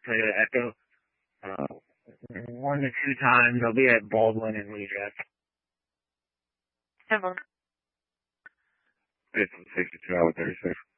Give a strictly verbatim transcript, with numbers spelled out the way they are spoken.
play at Echo. Uh, one to two times. I'll be at Baldwin and Lee Jack. Ever. It's sixty-two hour thirty-six.